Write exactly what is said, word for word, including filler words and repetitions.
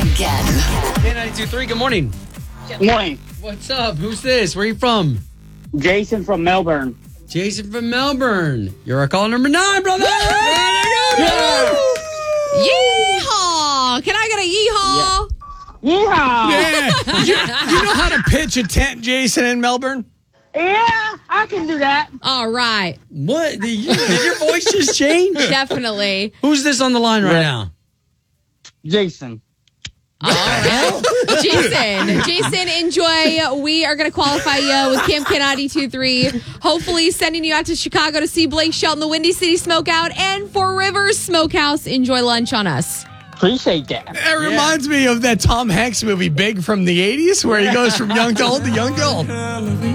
again. K ninety-two point three, good morning. Good morning. What's up? Who's this? Where are you from? Jason from Melbourne. Jason from Melbourne. You're our call number nine, brother. Yeah. Yeehaw! Can I get a yeehaw? Yeehaw! Yeah. you, you know how to pitch a tent, Jason, in Melbourne? Yeah, I can do that. All right. What? Did, you, did your voice just change? Definitely. Who's this on the line right Yeah. now? Jason. All right. Jason. Jason, enjoy. We are going to qualify you with Camp K ninety-two point three. Hopefully sending you out to Chicago to see Blake Shelton, the Windy City Smokeout, and Four Rivers Smokehouse. Enjoy lunch on us. Appreciate that. It reminds me of that Tom Hanks movie, Big, from the eighties, where he goes from young to old to young to old.